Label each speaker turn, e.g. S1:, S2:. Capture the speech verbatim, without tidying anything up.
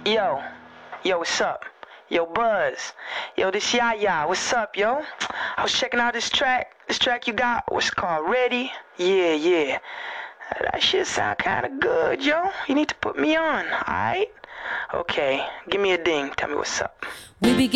S1: Yo, yo, what's up? Yo, Buzz. Yo, this Yaya. What's up, yo? I was checking out this track. This track you got, what's it called? Ready? Yeah, yeah. That shit sound kind of good, yo. You need to put me on, alright? Okay, give me a ding. Tell me what's up.
S2: We be